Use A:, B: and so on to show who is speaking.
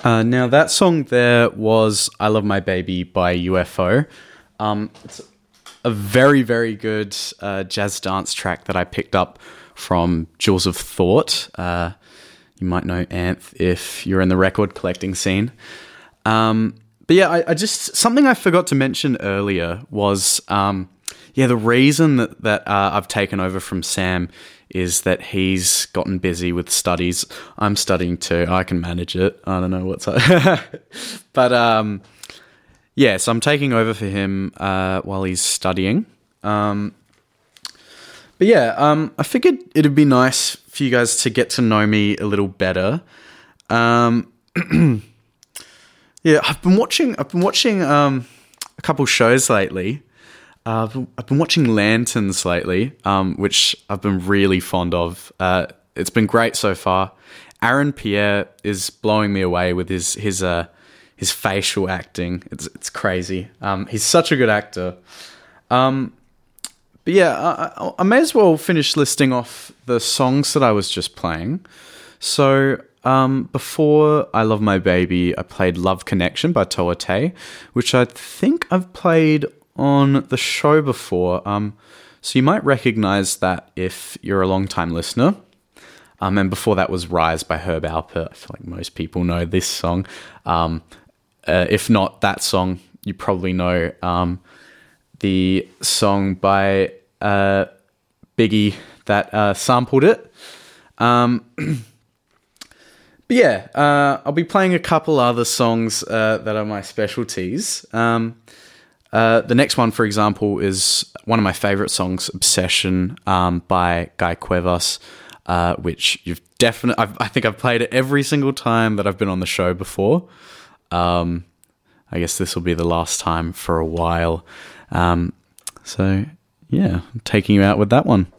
A: Now, that song there was I Love My Baby by UFO. It's a very, very good jazz dance track that I picked up from Jewels of Thought. You might know Anth if you're in the record collecting scene. But yeah, I just, something I forgot to mention earlier was, the reason that I've taken over from Sam is that he's gotten busy with studies. I'm studying too. I can manage it. I don't know what's up. But so I'm taking over for him while he's studying. I figured it'd be nice for you guys to get to know me a little better. I've been watching a couple shows lately. I've been watching Lanterns lately, which I've been really fond of. It's been great so far. Aaron Pierre is blowing me away with his facial acting. It's crazy. He's such a good actor. I may as well finish listing off the songs that I was just playing. So before I Love My Baby, I played Love Connection by Toa Tay, which I think I've played on the show before. So you might recognize that if you're a long-time listener. And before that was Rise by Herb Alpert. I feel like most people know this song. If not that song, you probably know the song by Biggie that sampled it. I'll be playing a couple other songs that are my specialties. The next one, for example, is one of my favorite songs, Obsession, by Guy Cuevas, which you've definitely... I think I've played it every single time that I've been on the show before. I guess this will be the last time for a while. I'm taking you out with that one.